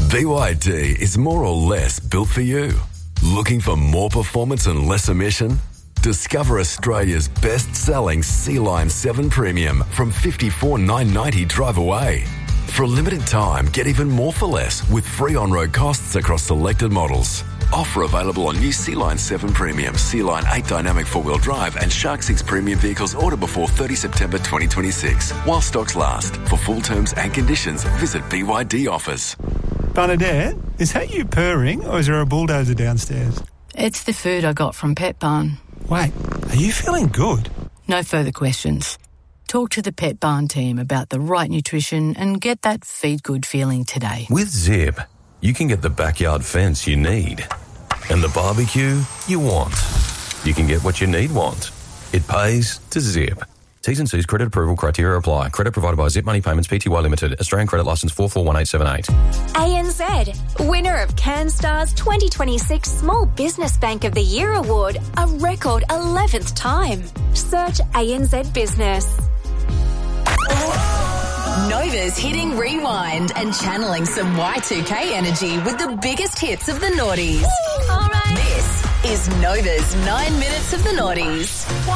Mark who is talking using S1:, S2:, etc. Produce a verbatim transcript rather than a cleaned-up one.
S1: B Y D is more or less built for you. Looking for more performance and less emission? Discover Australia's best-selling C-Line seven Premium from fifty-four thousand nine hundred ninety dollars drive away. For a limited time, get even more for less with free on-road costs across selected models. Offer available on new C-Line seven Premium, C-Line eight Dynamic four-wheel drive and Shark six Premium vehicles ordered before thirtieth September twenty twenty-six. While stocks last. For full terms and conditions, visit B Y D offers.
S2: Bernadette, is that you purring or is there a bulldozer downstairs?
S3: It's the food I got from Pet Barn.
S2: Wait, are you feeling good?
S3: No further questions. Talk to the Pet Barn team about the right nutrition and get that feed good feeling today.
S4: With Zip, you can get the backyard fence you need and the barbecue you want. You can get what you need want. It pays to Zip. T's and C's credit approval criteria apply. Credit provided by Zip Money Payments Pty Limited. Australian credit licence four four one eight seven eight.
S5: A N Z, winner of CanStar's twenty twenty-six Small Business Bank of the Year Award, a record eleventh time. Search A N Z Business.
S6: Nova's hitting rewind and channeling some Y two K energy with the biggest hits of the noughties.
S5: All right.
S6: This is Nova's nine minutes of the noughties.